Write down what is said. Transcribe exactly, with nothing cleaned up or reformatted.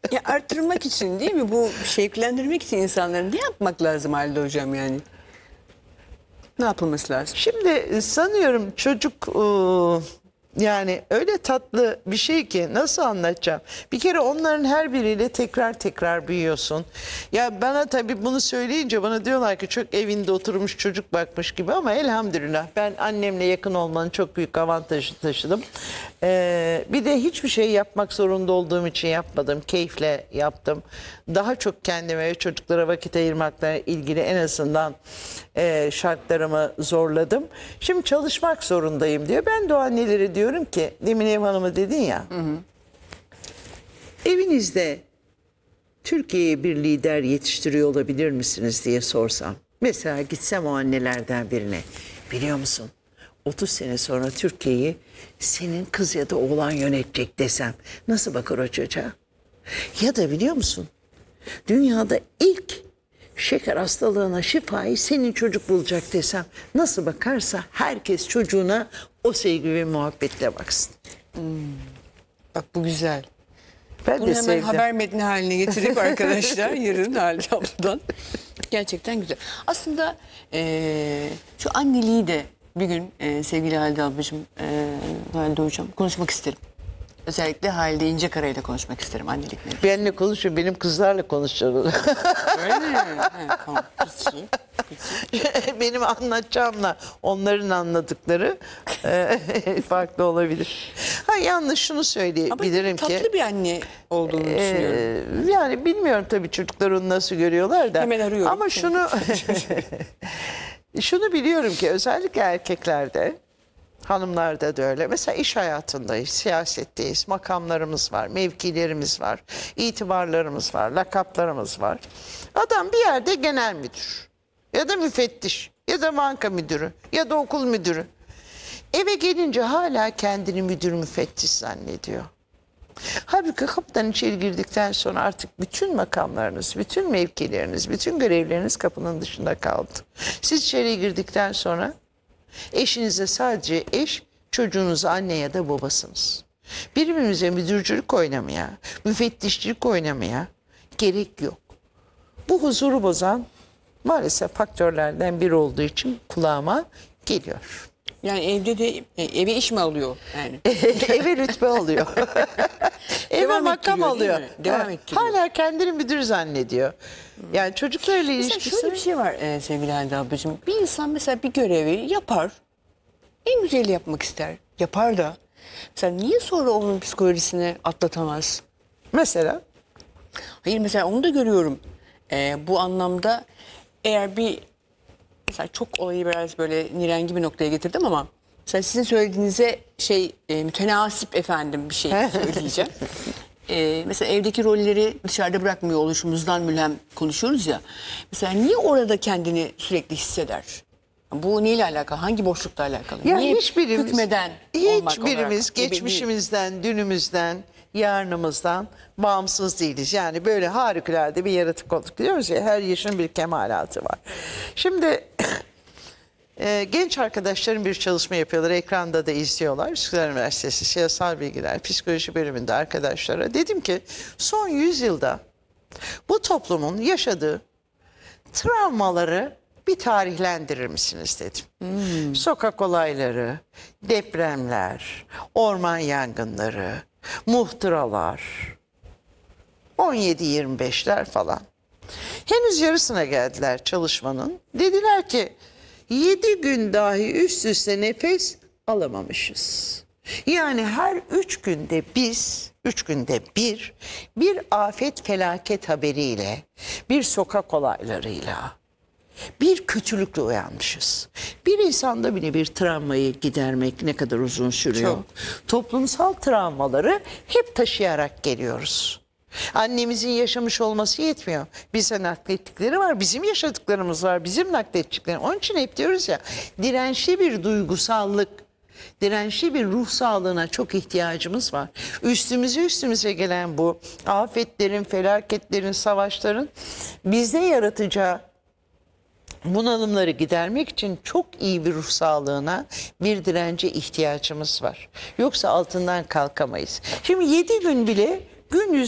Ya arttırmak için değil mi? Bu şevklendirmek için insanların ne yapmak lazım Halide Hocam yani? Ne yapılması lazım? Şimdi sanıyorum çocuk e, yani öyle tatlı bir şey ki nasıl anlatacağım? Bir kere onların her biriyle tekrar tekrar büyüyorsun. Ya bana tabii bunu söyleyince bana diyorlar ki çok evinde oturmuş çocuk bakmış gibi ama elhamdülillah ben annemle yakın olmanın çok büyük avantajı taşıdım. Ee, bir de hiçbir şey yapmak zorunda olduğum için yapmadım. Keyifle yaptım. Daha çok kendime ve çocuklara vakit ayırmakla ilgili en azından e, şartlarımı zorladım. Şimdi çalışmak zorundayım diyor. Ben de o annelere diyorum ki, demin Ev Hanım'ı dedin ya. Hı hı. Evinizde Türkiye'ye bir lider yetiştiriyor olabilir misiniz diye sorsam. Mesela gitsem o annelerden birine. Biliyor musun? otuz sene sonra Türkiye'yi senin kız ya da oğlan yönetecek desem. Nasıl bakar o çocuğa? Ya da biliyor musun? Dünyada ilk şeker hastalığına şifayı senin çocuk bulacak desem. Nasıl bakarsa herkes çocuğuna o sevgi ve muhabbetle baksın. Hmm. Bak bu güzel. Ben Bunu de hemen sevdim. haber metni haline getirip arkadaşlar yarın Halide abladan. Gerçekten güzel. Aslında eee, şu anneliği de bir gün eee, sevgili Halide ablacığım, eee, Halide hocam konuşmak isterim. Özellikle Halide İncekara ile konuşmak isterim annelik nedir? Benimle konuşuyor, benim kızlarla konuşacağım. Öyle mi? Ha, tamam. Peki. Peki. Benim anlatacağımla onların anladıkları e, farklı olabilir. Ha, yalnız şunu söyleyebilirim Ama ki. tatlı bir anne olduğunu düşünüyorum. e, yani bilmiyorum tabii çocuklar onu nasıl görüyorlar da. Hemen arıyorum. Ama şunu şunu biliyorum ki özellikle erkeklerde, hanımlarda da öyle. Mesela iş hayatındayız, siyasetteyiz, makamlarımız var, mevkilerimiz var, itibarlarımız var, lakaplarımız var. Adam bir yerde genel müdür ya da müfettiş ya da banka müdürü ya da okul müdürü. Eve gelince hala kendini müdür müfettiş zannediyor. Halbuki kapıdan içeri girdikten sonra artık bütün makamlarınız, bütün mevkileriniz, bütün görevleriniz kapının dışında kaldı. Siz içeri girdikten sonra eşinize sadece eş, çocuğunuza anne ya da babasınız. Birbirimize müdürcülük oynamaya, müfettişlik oynamaya gerek yok. Bu huzuru bozan maalesef faktörlerden biri olduğu için kulağıma geliyor. Yani evde de e, eve iş mi alıyor yani? Eve rütbe alıyor. Eve Devam makam ettiriyor, değil alıyor. mi? Devam Ha, ettiriyor. hala kendini müdür zannediyor. Yani çocuklarla Mesela ilişkisi... şöyle bir şey var e, sevgili Halide ablacığım. Bir insan mesela bir görevi yapar. En güzeli yapmak ister. Yapar da. Mesela niye sonra onun psikolojisini atlatamaz? Mesela Hayır mesela onu da görüyorum. E, bu anlamda eğer bir mesela çok olayı biraz böyle nirengi bir noktaya getirdim ama mesela sizin söylediğinize şey e, mütenasip efendim bir şey söyleyeceğim. E, mesela evdeki rolleri dışarıda bırakmıyor oluşumuzdan mülhem konuşuyoruz ya. Mesela niye orada kendini sürekli hisseder? Bu neyle alakalı? Hangi boşlukla alakalı? ya niye hiçbirimiz, hükmeden olmak hiçbirimiz olarak gibi geçmişimizden, dünümüzden, yarınımızdan bağımsız değiliz. Yani böyle harikulade bir yaratık olduk diyoruz ya, her yaşın bir kemalatı var. Şimdi e, genç arkadaşlarım bir çalışma yapıyorlar, ekranda da izliyorlar. Üsküdar Üniversitesi Siyasal Bilgiler Psikoloji bölümünde arkadaşlara dedim ki son yüz yılda bu toplumun yaşadığı travmaları bir tarihlendirir misiniz dedim. Hmm. Sokak olayları, depremler, orman yangınları, muhtıralar, on yedi yirmi beşler falan. Henüz yarısına geldiler çalışmanın. Dediler ki yedi gün dahi üst üste nefes alamamışız. Yani her üç günde biz, üç günde bir, bir afet felaket haberiyle, bir sokak olaylarıyla, bir kötülükle uyanmışız. Bir insanda bile bir travmayı gidermek ne kadar uzun sürüyor. Çok. Toplumsal travmaları hep taşıyarak geliyoruz. Annemizin yaşamış olması yetmiyor. Bize naklettikleri var, bizim yaşadıklarımız var, bizim naklettiklerimiz. Onun için hep diyoruz ya, dirençli bir duygusallık, dirençli bir ruh sağlığına çok ihtiyacımız var. Üstümüze üstümüze gelen bu afetlerin, felaketlerin, savaşların bizde yaratacağı bunalımları gidermek için çok iyi bir ruh sağlığına, bir dirence ihtiyacımız var. Yoksa altından kalkamayız. Şimdi yedi gün bile gün yüzü